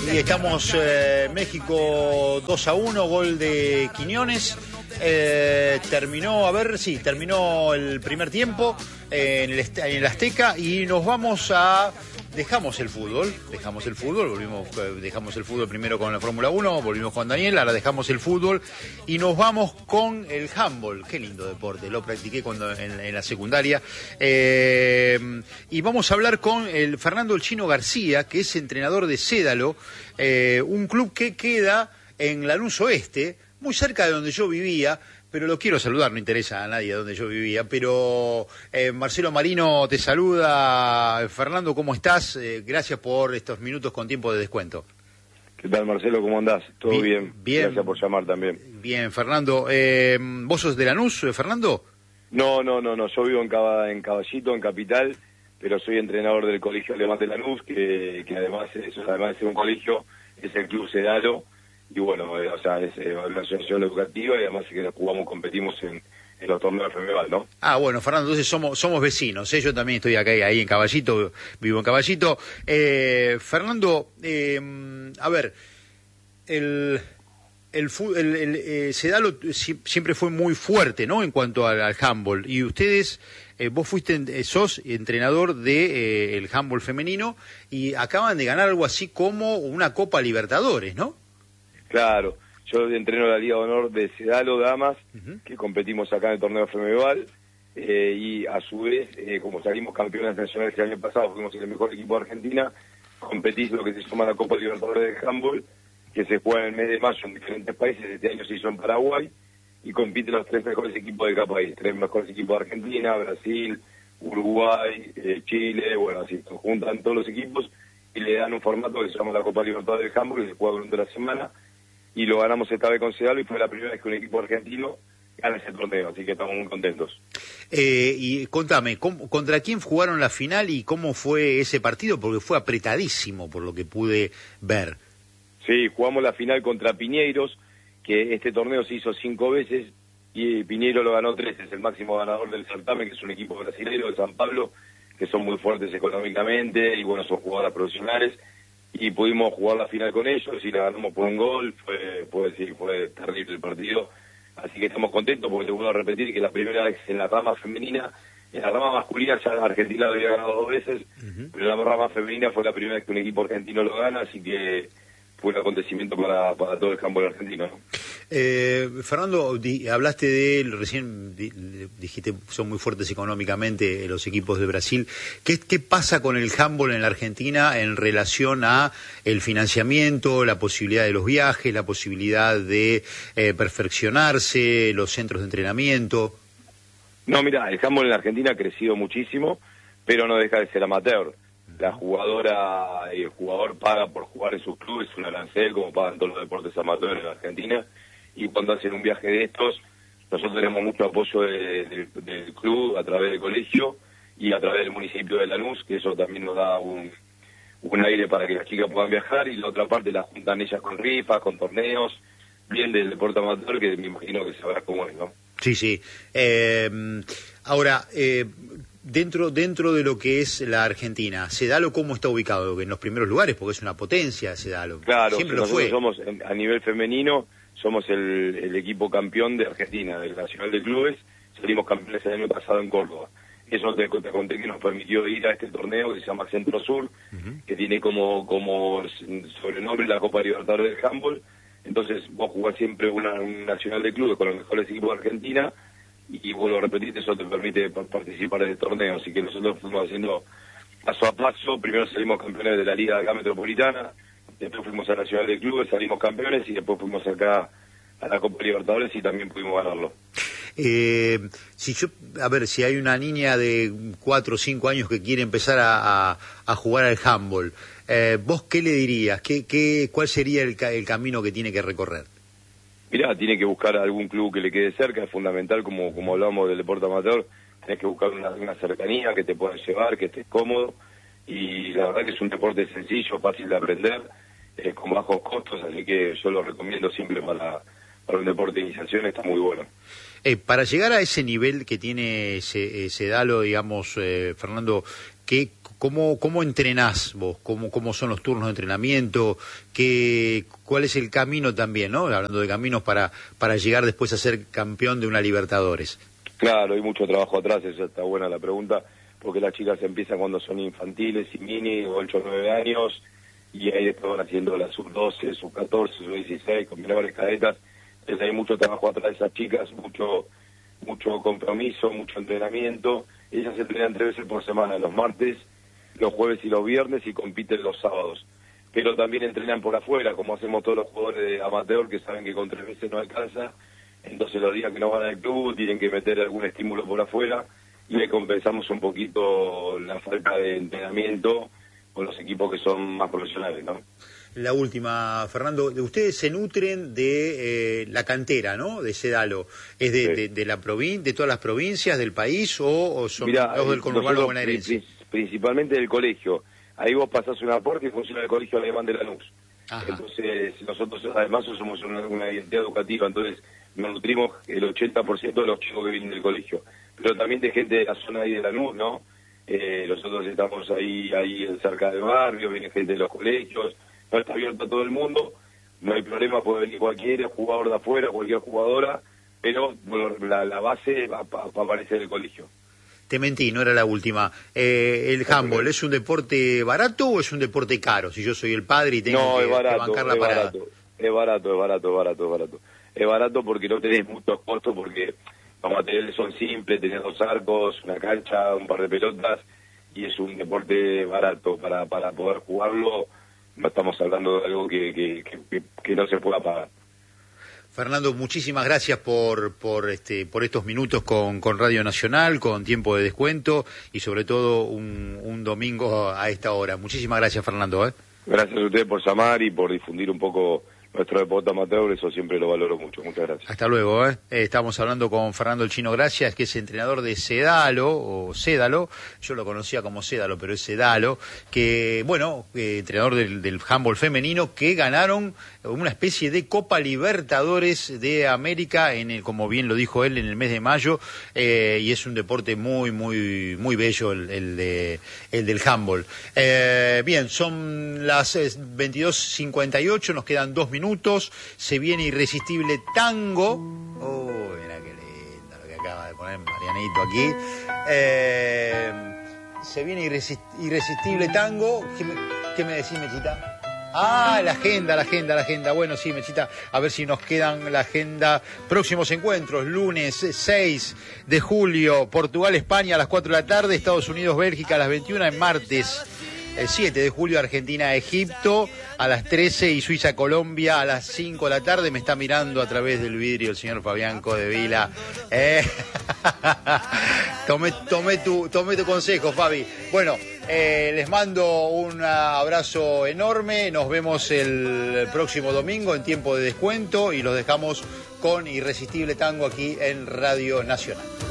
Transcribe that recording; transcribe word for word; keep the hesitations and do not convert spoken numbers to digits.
Y estamos eh, México dos a uno, gol de Quiñones. Eh, terminó, a ver, sí, terminó el primer tiempo eh, en, el, en el Azteca y nos vamos a... Dejamos el fútbol, dejamos el fútbol, volvimos, dejamos el fútbol primero con la Fórmula uno, volvimos con Daniel, ahora dejamos el fútbol y nos vamos con el handball. Qué lindo deporte, lo practiqué cuando en, en la secundaria. Eh, y vamos a hablar con el Fernando El Chino García, que es entrenador de Cédalo, eh, un club que queda en Lanús Oeste, muy cerca de donde yo vivía. Pero lo quiero saludar, no interesa a nadie donde yo vivía, pero eh, Marcelo Marino te saluda. Fernando, ¿cómo estás? Eh, gracias por estos minutos con tiempo de descuento. ¿Qué tal, Marcelo? ¿Cómo andás? ¿Todo bien? Bien. bien. Gracias por llamar también. Bien, Fernando. Eh, ¿Vos sos de Lanús, Fernando? No, no, no, no. Yo vivo en, Cab en Caballito, en Capital, pero soy entrenador del Colegio Alemán de Lanús, que, que además, es, además de ser un colegio, es el Club Cédalo. Y bueno, eh, o sea, es eh, una asociación educativa y además que jugamos, competimos en, en los torneos de Femeval, ¿no? Ah, bueno, Fernando, entonces somos somos vecinos, ¿eh? Yo también estoy acá ahí en Caballito, vivo en Caballito. Eh, Fernando, eh, a ver, el... El, el, el eh, Cédalo siempre fue muy fuerte, ¿no? En cuanto al, al handball. Y ustedes, eh, vos fuiste, eh, sos entrenador de eh, el handball femenino y acaban de ganar algo así como una Copa Libertadores, ¿no? Claro. Yo entreno la Liga de Honor de Cédalo Damas, uh-huh. que competimos acá en el torneo Femeval. Eh, y a su vez, eh, como salimos campeones nacionales el año pasado, fuimos el mejor equipo de Argentina, competís lo que se llama la Copa Libertadores de handball, que se juega en el mes de mayo en diferentes países. Este año se hizo en Paraguay y compiten los tres mejores equipos de cada país, tres mejores equipos de Argentina, Brasil, Uruguay, eh, Chile, bueno, así, se juntan todos los equipos y le dan un formato que se llama la Copa Libertadores de handball, que se juega durante la semana, y lo ganamos esta vez con Cédalo y fue la primera vez que un equipo argentino gana ese torneo, así que estamos muy contentos. Eh, y contame, ¿cómo, ¿contra quién jugaron la final y cómo fue ese partido? Porque fue apretadísimo por lo que pude ver. Sí, jugamos la final contra Piñeiros, que este torneo se hizo cinco veces y Piñeiro lo ganó tres, es el máximo ganador del certamen, que es un equipo brasileño de San Pablo, que son muy fuertes económicamente y bueno, son jugadoras profesionales, y pudimos jugar la final con ellos y la ganamos por un gol. Fue, puedo decir, fue terrible el partido, así que estamos contentos porque te vuelvo a repetir que la primera vez en la rama femenina, en la rama masculina ya Argentina lo había ganado dos veces, uh-huh. pero en la rama femenina fue la primera vez que un equipo argentino lo gana, así que fue un acontecimiento para, para todo el handball argentino, ¿no? Eh, Fernando, di, hablaste de él, recién di, dijiste son muy fuertes económicamente los equipos de Brasil. ¿Qué, qué pasa con el handball en la Argentina en relación a el financiamiento, la posibilidad de los viajes, la posibilidad de eh, perfeccionarse, los centros de entrenamiento? No, mira, el handball en la Argentina ha crecido muchísimo, pero no deja de ser amateur. La jugadora y el jugador paga por jugar en sus clubes, un arancel, como pagan todos los deportes amateurs en la Argentina, y cuando hacen un viaje de estos, nosotros tenemos mucho apoyo de, de, del club a través del colegio y a través del municipio de Lanús, que eso también nos da un, un aire para que las chicas puedan viajar, y la otra parte la juntan ellas con rifas, con torneos, bien del deporte amateur, que me imagino que sabrás cómo es, ¿no? Sí, sí. Eh, ahora, eh, Dentro dentro de lo que es la Argentina, Cédalo, ¿cómo está ubicado? En los primeros lugares, porque es una potencia, Cédalo. Claro, siempre lo fue. Somos, a nivel femenino, somos el, el equipo campeón de Argentina, del Nacional de Clubes. Salimos campeones el año pasado en Córdoba. Eso te, te conté que nos permitió ir a este torneo que se llama Centro Sur, uh-huh. que tiene como, como sobrenombre la Copa Libertadores del handball. Entonces vos jugás siempre una, un Nacional de Clubes con los mejores equipos de Argentina, y vuelvo a repetir, eso te permite participar en el torneo, así que nosotros fuimos haciendo paso a paso. Primero salimos campeones de la Liga de acá metropolitana, después fuimos a la Nacional de Clubes, salimos campeones, y después fuimos acá a la Copa Libertadores y también pudimos ganarlo. Eh, si yo, a ver, si hay una niña de cuatro o cinco años que quiere empezar a, a, a jugar al handball, eh, ¿vos qué le dirías? ¿Qué, qué, ¿Cuál sería el, el camino que tiene que recorrer? Mirá, tiene que buscar algún club que le quede cerca, es fundamental, como como hablamos del deporte amateur, tenés que buscar una, una cercanía que te puedan llevar, que estés cómodo, y la verdad que es un deporte sencillo, fácil de aprender, eh, con bajos costos, así que yo lo recomiendo siempre para, para un deporte de iniciación, está muy bueno. Eh, para llegar a ese nivel que tiene Cédalo, digamos, eh, Fernando, ¿qué, ¿cómo, cómo entrenás vos? ¿Cómo, cómo son los turnos de entrenamiento? ¿Qué, ¿Cuál es el camino también, ¿no? Hablando de caminos para, para llegar después a ser campeón de una Libertadores. Claro, hay mucho trabajo atrás, esa está buena la pregunta, porque las chicas empiezan cuando son infantiles y mini, ocho o nueve años, y ahí después van haciendo la sub doce, sub catorce, sub dieciséis, con menores cadetas. Entonces hay mucho trabajo atrás de esas chicas, mucho mucho compromiso, mucho entrenamiento. Ellas se entrenan tres veces por semana, los martes, los jueves y los viernes, y compiten los sábados. Pero también entrenan por afuera, como hacemos todos los jugadores de amateur, que saben que con tres veces no alcanza. Entonces los días que no van al club tienen que meter algún estímulo por afuera, y le compensamos un poquito la falta de entrenamiento con los equipos que son más profesionales, ¿no? La última, Fernando, ustedes se nutren de eh, la cantera, ¿no? De Sedalo. ¿Es de, sí. de, de la provin de todas las provincias del país o, o son Mirá, los del conurbano bonaerense? Principalmente del colegio. Ahí vos pasás una puerta y funciona el colegio alemán de Lanús. Ajá. Entonces nosotros además somos una, una identidad educativa, entonces nos nutrimos el ochenta por ciento de los chicos que vienen del colegio. Pero también de gente de la zona ahí de Lanús, ¿no? Eh, nosotros estamos ahí, ahí cerca del barrio, viene gente de los colegios. No está abierto a todo el mundo, no hay problema, puede venir cualquier jugador de afuera, cualquier jugadora, pero bueno, la, la base va, va, va a aparecer en el colegio. Te mentí, no era la última. Eh, ¿El handball es un deporte barato o es un deporte caro? Si yo soy el padre y tengo no, que, es barato, que bancar la es parada. Barato, es barato, es barato, es barato, es barato. Es barato porque no tenés muchos costos, porque los materiales son simples, tenés dos arcos, una cancha, un par de pelotas, y es un deporte barato para, para poder jugarlo. No estamos hablando de algo que, que, que, que no se pueda pagar. Fernando, muchísimas gracias por por este por estos minutos con, con Radio Nacional, con tiempo de descuento y sobre todo un, un domingo a esta hora. Muchísimas gracias, Fernando. ¿eh? Gracias a ustedes por llamar y por difundir un poco nuestro deporte amateur, eso siempre lo valoro mucho. Muchas gracias. Hasta luego. ¿eh? Eh, estamos hablando con Fernando El Chino Gracias, que es entrenador de Sedalo, o Sedalo, yo lo conocía como Sedalo, pero es Sedalo, que, bueno, eh, entrenador del, del handball femenino, que ganaron una especie de Copa Libertadores de América, en el, como bien lo dijo él, en el mes de mayo, eh, y es un deporte muy, muy, muy bello el, el, de, el del handball. Eh, bien, son las veintidós cincuenta y ocho, nos quedan dos minutos. minutos, se viene Irresistible Tango. Oh, mira qué lindo lo que acaba de poner Marianito aquí. Eh, se viene irresist Irresistible Tango. ¿Qué me, qué me decís, Mechita? Ah, la agenda, la agenda, la agenda. Bueno, sí, Mechita, a ver si nos quedan la agenda. Próximos encuentros, lunes seis de julio, Portugal-España a las cuatro de la tarde, Estados Unidos-Bélgica a las veintiuna, en martes el siete de julio, Argentina-Egipto a las trece y Suiza-Colombia a las cinco de la tarde. Me está mirando a través del vidrio el señor Fabián Codevila. Eh, tomé, tomé, tu, tomé tu consejo, Fabi. Bueno, eh, les mando un abrazo enorme. Nos vemos el próximo domingo en tiempo de descuento y los dejamos con Irresistible Tango aquí en Radio Nacional.